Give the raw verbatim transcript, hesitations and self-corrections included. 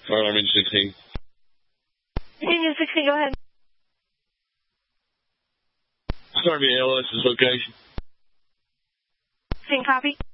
Alright, I'm in sixteen. Union sixteen, go ahead. Sorry, L S's location. Same copy.